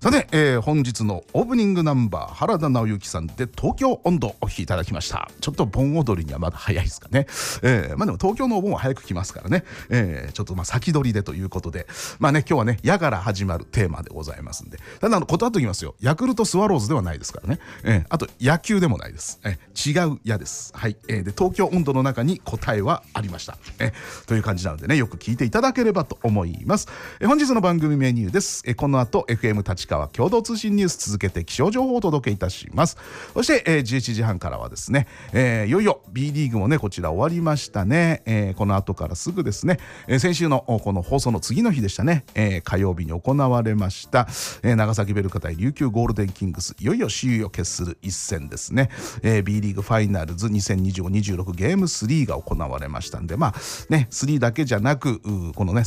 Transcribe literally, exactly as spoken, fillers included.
さて、えー、本日のオープニングナンバー、原田直之さんで東京音頭お聴きいただきました。ちょっと盆踊りにはまだ早いですかね。えー、まあでも東京のお盆は早く来ますからね。えー、ちょっとまあ先取りでということで、まあね、今日はね、やから始まるテーマでございますんで。ただ、あの、断っときますよ。ヤクルトスワローズではないですからね。えー、あと、野球でもないです。えー、違う矢です。はい。えー、で、東京音頭の中に答えはありました。えー、という感じなのでね、よく聞いていただければと思います。えー、本日の番組メニューです。えー、この後、エフエム 立川共同通信ニュース続けて気象情報をお届けいたします。そして、えー、じゅういちじはんからはですね、えー、いよいよ B リーグもねこちら終わりましたね。えー、この後からすぐですね、えー、先週のこの放送の次の日でしたね、えー、火曜日に行われました、えー、長崎ベルカ対琉球ゴールデンキングス、いよいよ首位を決する一戦ですね。えー、B リーグファイナルズにせんにじゅうご にじゅうろくゲームスリーが行われましたんで、まあね、スリーだけじゃなくこのね